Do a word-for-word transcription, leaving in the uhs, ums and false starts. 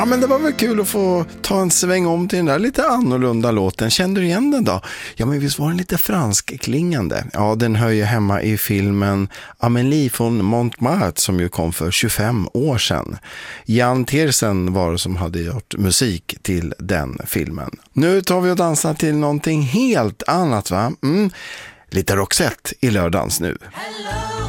Ja, men det var väl kul att få ta en sväng om till den där lite annorlunda låten. Kände du igen den då? Ja, men visst var den lite franskklingande. Ja, den hör ju hemma i filmen Amélie från Montmartre som ju kom för tjugofem år sedan. Jan Tiersen var det som hade gjort musik till den filmen. Nu tar vi och dansar till någonting helt annat, va? Mm. Lite Roxette i lördagens nu. Hello,